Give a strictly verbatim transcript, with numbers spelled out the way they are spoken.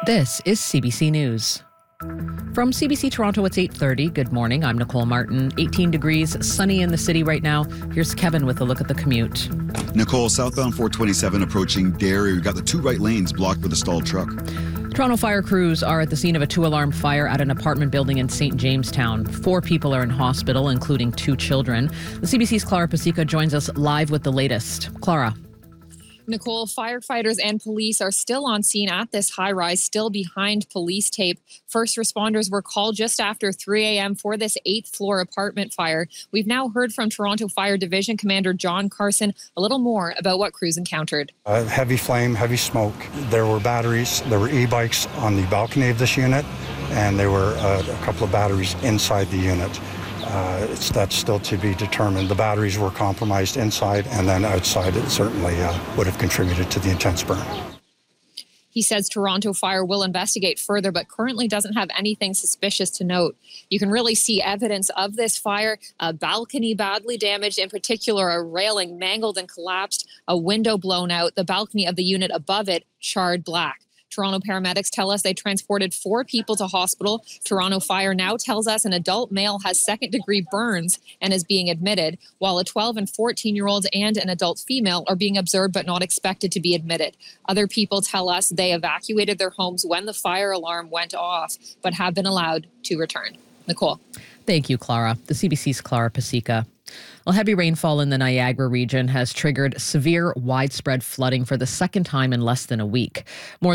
This is C B C News. From C B C Toronto, it's eight thirty. Good morning. I'm Nicole Martin. eighteen degrees, sunny in the city right now. Here's Kevin with a look at the commute. Nicole, southbound four twenty-seven approaching Derry. We've got the two right lanes blocked with a stalled truck. Toronto fire crews are at the scene of a two-alarm fire at an apartment building in Saint Jamestown. Four people are in hospital, including two children. The C B C's Clara Pasica joins us live with the latest. Clara. Nicole, firefighters and police are still on scene at this high-rise, still behind police tape. First responders were called just after three a.m. for this eighth-floor apartment fire. We've now heard from Toronto Fire Division Commander John Carson a little more about what crews encountered. Uh, heavy flame, heavy smoke. There were batteries, there were e-bikes on the balcony of this unit, and there were uh, a couple of batteries inside the unit. Uh, it's, that's still to be determined. The batteries were compromised inside, and then outside it certainly uh, would have contributed to the intense burn. He says Toronto Fire will investigate further, but currently doesn't have anything suspicious to note. You can really see evidence of this fire, a balcony badly damaged, in particular a railing mangled and collapsed, a window blown out, the balcony of the unit above it charred black. Toronto paramedics tell us they transported four people to hospital. Toronto Fire now tells us an adult male has second-degree burns and is being admitted, while a twelve and fourteen-year-old and an adult female are being observed but not expected to be admitted. Other people tell us they evacuated their homes when the fire alarm went off, but have been allowed to return. Nicole. Thank you, Clara. The C B C's Clara Pasica. Well, heavy rainfall in the Niagara region has triggered severe, widespread flooding for the second time in less than a week. More